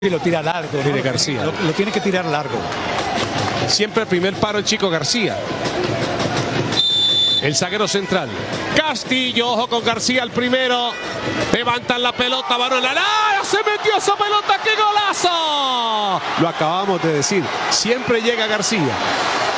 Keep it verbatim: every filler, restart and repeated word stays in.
Y lo tira largo, ¿no? Tiene García. Lo, lo tiene que tirar largo. Siempre el primer paro el Chico García. El zaguero central. Castillo, ojo con García el primero. Levantan la pelota, varón en la área. Se metió esa pelota, ¡qué golazo! Lo acabamos de decir. Siempre llega García.